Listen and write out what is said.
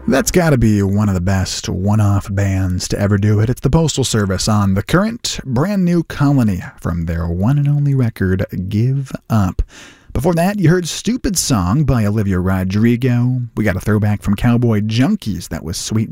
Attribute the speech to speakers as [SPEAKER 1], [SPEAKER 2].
[SPEAKER 1] That's gotta be one of the best one-off bands to ever do it. It's the Postal Service on the current brand new Colony from their one and only record, Give Up. Before that, you heard Stupid Song by Olivia Rodrigo. We got a throwback from Cowboy Junkies. That was Sweet